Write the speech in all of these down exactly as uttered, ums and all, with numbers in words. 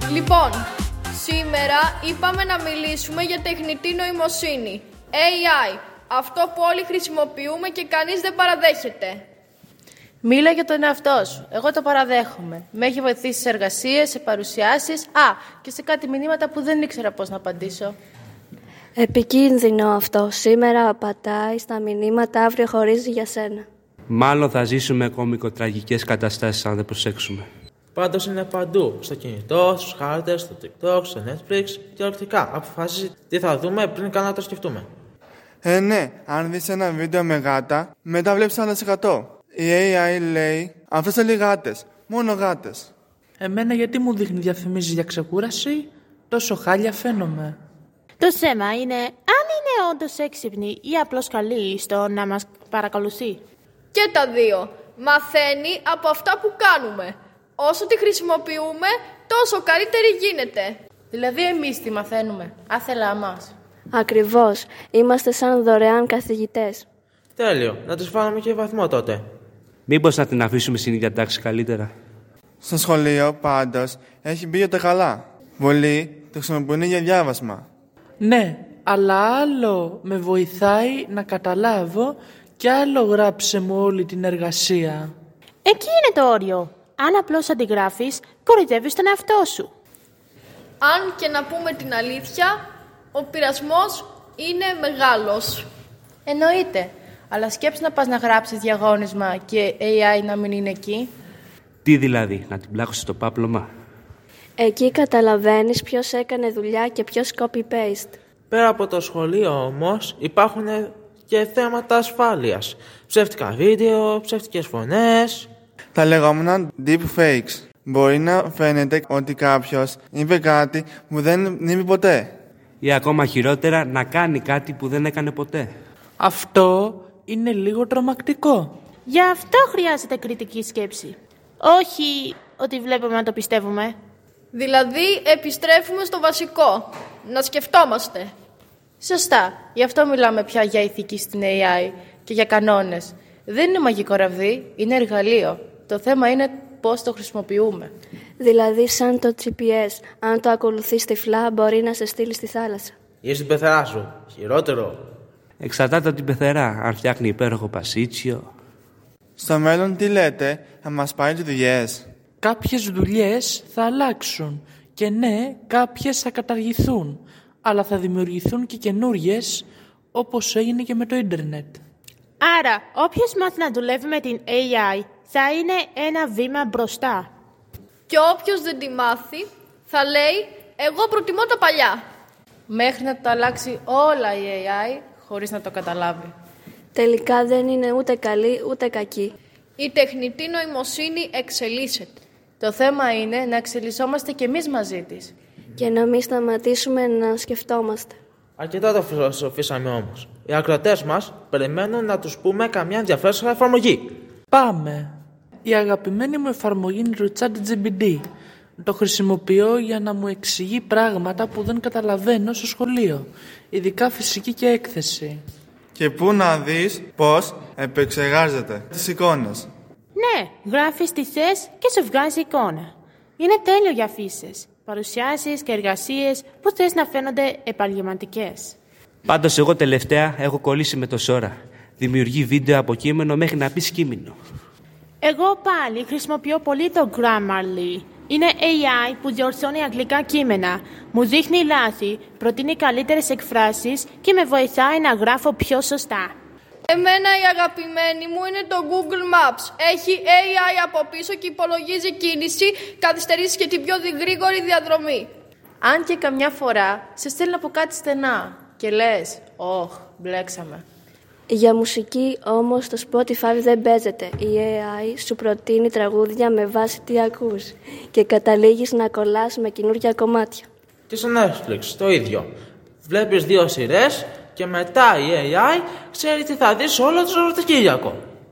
Λοιπόν, σήμερα είπαμε να μιλήσουμε για τεχνητή νοημοσύνη, έι άι, αυτό που όλοι χρησιμοποιούμε και κανείς δεν παραδέχεται. Μίλα για τον εαυτό σου. Εγώ το παραδέχομαι. Με έχει βοηθήσει σε εργασίες, σε παρουσιάσεις, α, και σε κάτι μηνύματα που δεν ήξερα πώς να απαντήσω. Επικίνδυνο αυτό. Σήμερα απατάει στα μηνύματα, αύριο χωρίζει για σένα. Μάλλον θα ζήσουμε κωμικοτραγικές καταστάσεις αν δεν προσέξουμε. Πάντως είναι παντού. Στο κινητό, στους χάρτες, στο TikTok, στο Netflix. Κυριολεκτικά αποφασίζει τι θα δούμε πριν καν να το σκεφτούμε. Ε, ναι, αν δεις ένα βίντεο με γάτα, μετά βλέπεις άλλα εκατό. Η έι άι λέει, αυτές είναι γάτες, μόνο γάτες. Εμένα γιατί μου δείχνει διαφημίσεις για ξεκούραση, τόσο χάλια φαίνομαι. Το θέμα είναι αν είναι όντως έξυπνη ή απλώς καλή στο να μας παρακολουθεί. Και τα δύο. Μαθαίνει από αυτά που κάνουμε. Όσο τη χρησιμοποιούμε, τόσο καλύτερη γίνεται. Δηλαδή εμείς τι μαθαίνουμε, άθελά μας. Ακριβώς. Είμαστε σαν δωρεάν καθηγητές. Τέλειο. Να τους βάλουμε και βαθμό τότε. Μήπως να την αφήσουμε στην ίδια τάξη καλύτερα. Στο σχολείο, πάντως, έχει μπει για τα καλά. Πολλοί το χρησιμοποιούν για διάβασμα. Ναι, αλλά άλλο με βοηθάει να καταλάβω και άλλο γράψε μου όλη την εργασία. Εκεί είναι το όριο. Αν απλώς αντιγράφεις, κοροϊδεύεις τον εαυτό σου. Αν και να πούμε την αλήθεια, ο πειρασμός είναι μεγάλος. Εννοείται. Αλλά σκέψου να πας να γράψεις διαγώνισμα και έι άι να μην είναι εκεί. Τι δηλαδή, να την πλάκωσες το πάπλωμα. Εκεί καταλαβαίνεις ποιος έκανε δουλειά και ποιος copy-paste. Πέρα από το σχολείο όμως υπάρχουν και θέματα ασφάλειας. Ψεύτικα βίντεο, ψεύτικες φωνές. Τα λεγόμενα deepfakes. Μπορεί να φαίνεται ότι κάποιος είπε κάτι που δεν είπε ποτέ. Ή ακόμα χειρότερα, να κάνει κάτι που δεν έκανε ποτέ. Αυτό είναι λίγο τρομακτικό. Γι' αυτό χρειάζεται κριτική σκέψη. Όχι ότι βλέπουμε να το πιστεύουμε. Δηλαδή, επιστρέφουμε στο βασικό. Να σκεφτόμαστε. Σωστά. Γι' αυτό μιλάμε πια για ηθική στην έι άι και για κανόνες. Δεν είναι μαγικό ραβδί, είναι εργαλείο. Το θέμα είναι πώς το χρησιμοποιούμε. Δηλαδή σαν το τζι πι ες. Αν το ακολουθείς τυφλά, μπορεί να σε στείλει στη θάλασσα. Ή στην πεθερά σου. Χειρότερο. Εξαρτάται από την πεθερά, αν φτιάχνει υπέροχο πασίτσιο. Στο μέλλον τι λέτε, θα μας πάρει τις δουλειές. Κάποιες δουλειές θα αλλάξουν και ναι, κάποιες θα καταργηθούν, αλλά θα δημιουργηθούν και καινούριες, όπως έγινε και με το ίντερνετ. Άρα, όποιος μάθει να δουλεύει με την έι άι θα είναι ένα βήμα μπροστά. Και όποιος δεν τη μάθει θα λέει «εγώ προτιμώ τα παλιά». Μέχρι να το αλλάξει όλα η έι άι χωρίς να το καταλάβει. Τελικά δεν είναι ούτε καλή ούτε κακή. Η τεχνητή νοημοσύνη εξελίσσεται. Το θέμα είναι να εξελισσόμαστε κι εμείς μαζί της. Και να μην σταματήσουμε να σκεφτόμαστε. Αρκετά το φιλοσοφήσαμε όμως. Οι ακροατές μας περιμένουν να τους πούμε καμιά ενδιαφέρουσα εφαρμογή. Πάμε. Η αγαπημένη μου εφαρμογή είναι το ChatGPT. Το χρησιμοποιώ για να μου εξηγεί πράγματα που δεν καταλαβαίνω στο σχολείο. Ειδικά φυσική και έκθεση. Και πού να δεις πώς επεξεργάζεται τις εικόνες. Ναι, γράφεις τι θες και σου βγάζει εικόνα. Είναι τέλειο για αφήσεις, παρουσιάσεις και εργασίες που θες να φαίνονται επαγγελματικές. Πάντως εγώ τελευταία έχω κολλήσει με το Σόρα. Δημιουργεί βίντεο από κείμενο μέχρι να πει κείμενο. Εγώ πάλι χρησιμοποιώ πολύ το Grammarly. Είναι έι άι που διορθώνει αγγλικά κείμενα. Μου δείχνει λάθη, προτείνει καλύτερες εκφράσεις και με βοηθάει να γράφω πιο σωστά. Εμένα η αγαπημένη μου είναι το Google Maps. Έχει έι άι από πίσω και υπολογίζει κίνηση, καθυστερήσεις και την πιο γρήγορη διαδρομή. Αν και καμιά φορά σε στέλνει από κάτι στενά και λες «Ωχ, μπλέξαμε». Για μουσική όμως το Spotify δεν παίζεται. Η έι άι σου προτείνει τραγούδια με βάση τι ακούς και καταλήγεις να κολλάς με καινούργια κομμάτια. Και στο Netflix το ίδιο. Βλέπεις δύο σειρές και μετά η έι άι ξέρει τι θα δεις όλο το Σαββατοκύριακο.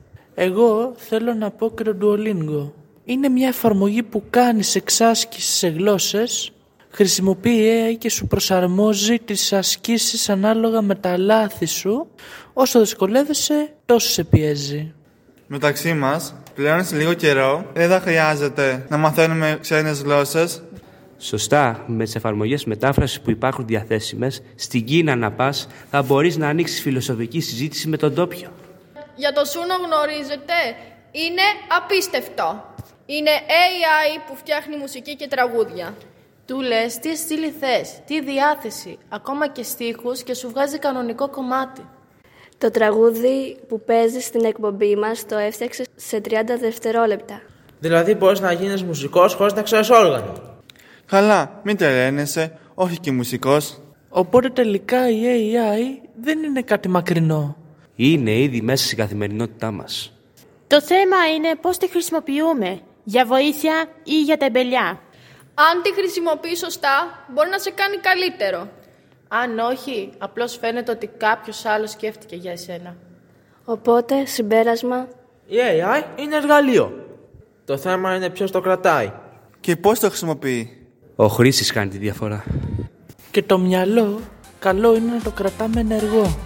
Εγώ θέλω να πω και το Duolingo. Είναι μια εφαρμογή που κάνεις εξάσκηση σε γλώσσες, χρησιμοποιεί έι άι και σου προσαρμόζει τις ασκήσεις ανάλογα με τα λάθη σου. Όσο δυσκολεύεσαι, τόσο σε πιέζει. Μεταξύ μας, πλέον σε λίγο καιρό, δεν θα χρειάζεται να μαθαίνουμε ξένες γλώσσες. Σωστά, με τις εφαρμογές μετάφρασης που υπάρχουν διαθέσιμες, στην Κίνα να πας, θα μπορείς να ανοίξεις φιλοσοφική συζήτηση με τον ντόπιο. Για το Σούνο γνωρίζετε, είναι απίστευτο. Είναι έι άι που φτιάχνει μουσική και τραγούδια. Του λες τι στήλη θες, τι διάθεση, ακόμα και στίχους και σου βγάζει κανονικό κομμάτι. Το τραγούδι που παίζει στην εκπομπή μας το έφτιαξε σε τριάντα δευτερόλεπτα. Δηλαδή μπορείς να γίνεις μουσικός χωρίς να ξέρεις όργανο. Καλά, μην τρελαίνεσαι, όχι και μουσικός. Οπότε τελικά η έι άι δεν είναι κάτι μακρινό. Είναι ήδη μέσα στην καθημερινότητά μας. Το θέμα είναι πώς τη χρησιμοποιούμε, για βοήθεια ή για τεμπελιά. Αν τη χρησιμοποιείς σωστά, μπορεί να σε κάνει καλύτερο. Αν όχι, απλώς φαίνεται ότι κάποιος άλλος σκέφτηκε για εσένα. Οπότε, συμπέρασμα, Η έι άι είναι εργαλείο. Το θέμα είναι ποιος το κρατάει. Και πώς το χρησιμοποιεί. Ο χρήστης κάνει τη διαφορά. Και το μυαλό, καλό είναι να το κρατάμε ενεργό.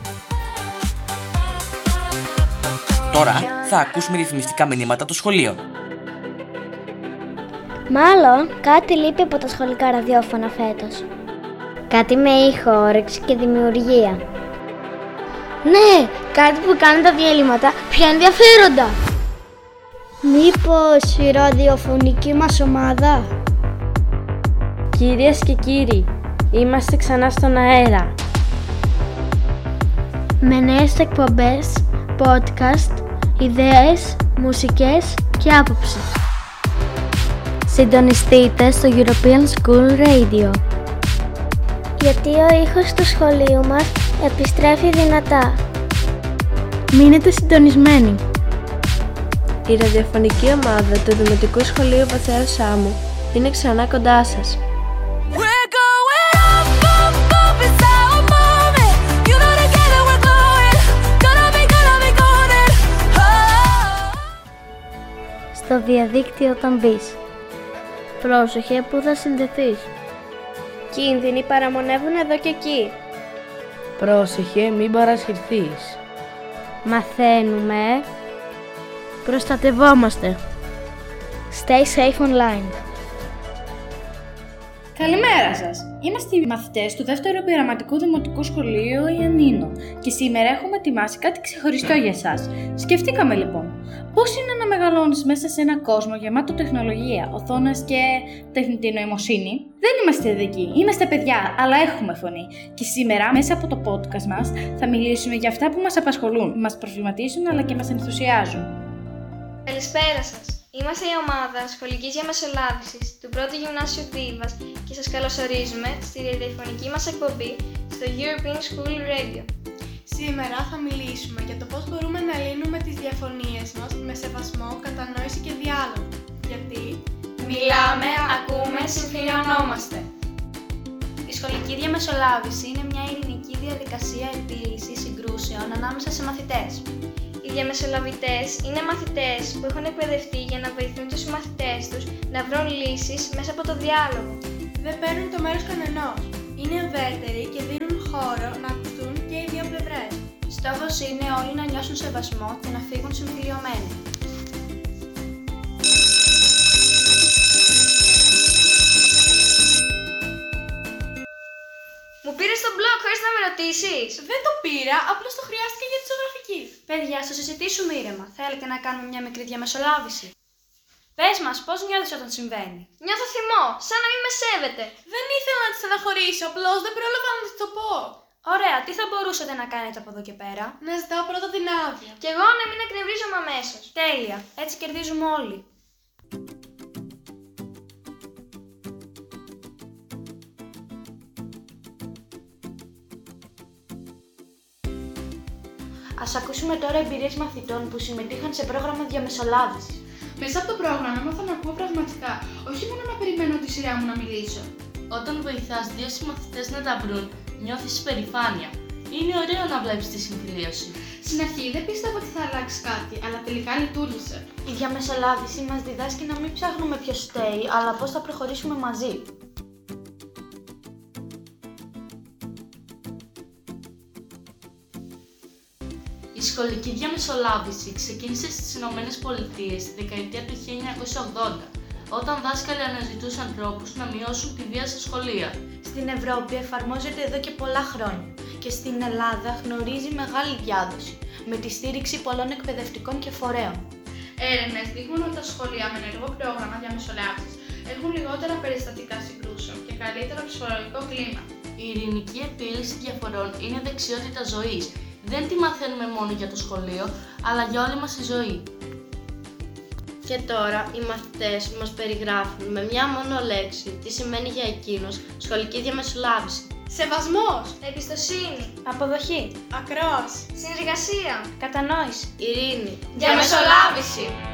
Τώρα θα ακούσουμε ρυθμιστικά μηνύματα των σχολείων. Μάλλον κάτι λείπει από τα σχολικά ραδιόφωνα φέτος. Κάτι με ήχο, όρεξη και δημιουργία. Ναι, κάτι που κάνει τα διαλύματα πιο ενδιαφέροντα. Μήπως η ραδιοφωνική μας ομάδα. κυρίες και κύριοι, είμαστε ξανά στον αέρα. Με νέες εκπομπές, podcast, ιδέες, μουσικές και άποψη. Συντονιστείτε στο European School Radio. Γιατί ο ήχος του σχολείου μας επιστρέφει δυνατά. Μείνετε συντονισμένοι. Η ραδιοφωνική ομάδα του Δημοτικού Σχολείου Βαθέως Σάμου είναι ξανά κοντά σας. Στο διαδίκτυο όταν μπεις. Πρόσεχε που θα συνδεθείς. Κίνδυνοι παραμονεύουν εδώ και εκεί. Πρόσεχε, μην παρασχεθείς. Μαθαίνουμε. Προστατευόμαστε. Stay safe online. Καλημέρα σας! Είμαστε οι μαθητές του δεύτερου πειραματικού δημοτικού σχολείου Ιαννίνο και σήμερα έχουμε ετοιμάσει κάτι ξεχωριστό για εσάς. Σκεφτήκαμε λοιπόν, πώς είναι να μεγαλώνεις μέσα σε ένα κόσμο γεμάτο τεχνολογία, οθόνες και τεχνητή νοημοσύνη. Δεν είμαστε ειδικοί, είμαστε παιδιά, αλλά έχουμε φωνή. Και σήμερα μέσα από το podcast μας θα μιλήσουμε για αυτά που μας απασχολούν, μας προβληματίζουν αλλά και μας ενθουσιάζουν. Καλησπέρα σας! Είμαστε η ομάδα σχολικής διαμεσολάβησης του πρώτου Γυμνάσιου Δίβας και σας καλωσορίζουμε στη ραδιοφωνική μας εκπομπή στο European School Radio. Σήμερα θα μιλήσουμε για το πώς μπορούμε να λύνουμε τις διαφωνίες μας με σεβασμό, κατανόηση και διάλογο. Γιατί μιλάμε, ακούμε, συμφιλιωνόμαστε. Η σχολική διαμεσολάβηση είναι μια ειρηνική διαδικασία επίλυσης συγκρούσεων ανάμεσα σε μαθητές. Οι διαμεσολαβητές είναι μαθητές που έχουν εκπαιδευτεί για να βοηθούν τους συμμαθητές τους να βρουν λύσεις μέσα από το διάλογο. Δεν παίρνουν το μέρος κανενός. Είναι ουδέτεροι και δίνουν χώρο να ακουστούν και οι δύο πλευρές. Στόχος είναι όλοι να νιώσουν σεβασμό και να φύγουν συμφιλιωμένοι. Μου πήρες το blog χωρίς να με ρωτήσεις. Δεν το πήρα, απλώς το χρειάστηκα για τη ζωγραφική. Παιδιά, στο συζητήσουμε ήρεμα. Θέλετε να κάνουμε μια μικρή διαμεσολάβηση? Πες μας, πώς νιώθεις όταν συμβαίνει? Νιώθω θυμό, σαν να μην με σέβεται. Δεν ήθελα να τη στεναχωρήσω, απλώς δεν πρόλαβα να της το πω. Ωραία, τι θα μπορούσατε να κάνετε από εδώ και πέρα? Να ζητάω πρώτα την άδεια. Κι εγώ να μην εκνευρίζομαι αμέσως. Τέλεια, έτσι κερδίζουμε όλοι. Ας ακούσουμε τώρα εμπειρίες μαθητών που συμμετείχαν σε πρόγραμμα διαμεσολάβησης. Μέσα από το πρόγραμμα έμαθα να ακούω πραγματικά, όχι μόνο να περιμένω τη σειρά μου να μιλήσω. Όταν βοηθάς δύο συμμαθητές να τα βρουν, νιώθεις υπερηφάνεια. Είναι ωραίο να βλέπεις τη συμφιλίωση. Στην αρχή δεν πίστευα ότι θα αλλάξει κάτι, αλλά τελικά λειτουργήσε. Η διαμεσολάβηση μας διδάσκει να μην ψάχνουμε ποιος φταίει, αλλά πώς θα προχωρήσουμε μαζί. Η σχολική διαμεσολάβηση ξεκίνησε στις Ηνωμένες Πολιτείες τη δεκαετία του χίλια εννιακόσια ογδόντα. όταν δάσκαλοι αναζητούσαν τρόπους να μειώσουν τη βία στα σχολεία. Στην Ευρώπη εφαρμόζεται εδώ και πολλά χρόνια και στην Ελλάδα γνωρίζει μεγάλη διάδοση, με τη στήριξη πολλών εκπαιδευτικών και φορέων. Έρευνες δείχνουν ότι τα σχολεία με ενεργό πρόγραμμα διαμεσολάβησης έχουν λιγότερα περιστατικά συγκρούσεων και καλύτερο ψυχολογικό κλίμα. Η ειρηνική επίλυση διαφορών είναι δεξιότητα ζωής. Δεν τη μαθαίνουμε μόνο για το σχολείο, αλλά για όλη μας τη ζωή. Και τώρα οι μαθητές μας περιγράφουν με μια μόνο λέξη τι σημαίνει για εκείνους σχολική διαμεσολάβηση. Σεβασμός, εμπιστοσύνη, αποδοχή, ακρόαση, συνεργασία, κατανόηση, ειρήνη, διαμεσολάβηση.